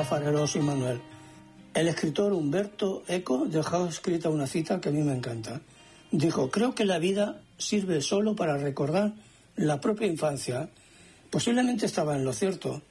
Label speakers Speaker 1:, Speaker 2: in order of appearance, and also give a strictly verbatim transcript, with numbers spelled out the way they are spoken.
Speaker 1: Hola, Farelos y Manuel. El escritor Humberto Eco dejó escrita una cita que a mí me encanta. Dijo: creo que la vida sirve solo para recordar la propia infancia. Posiblemente estaba en lo cierto.